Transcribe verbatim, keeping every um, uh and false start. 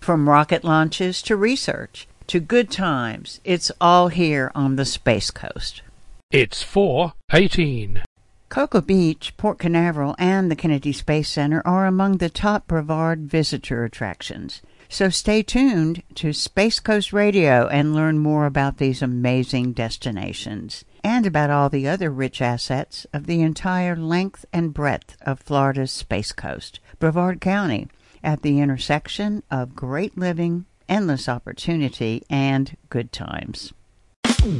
From rocket launches to research to good times, it's all here on the Space Coast. It's four eighteen. Cocoa Beach, Port Canaveral, and the Kennedy Space Center are among the top Brevard visitor attractions. So stay tuned to Space Coast Radio and learn more about these amazing destinations and about all the other rich assets of the entire length and breadth of Florida's Space Coast, Brevard County, at the intersection of great living, endless opportunity, and good times.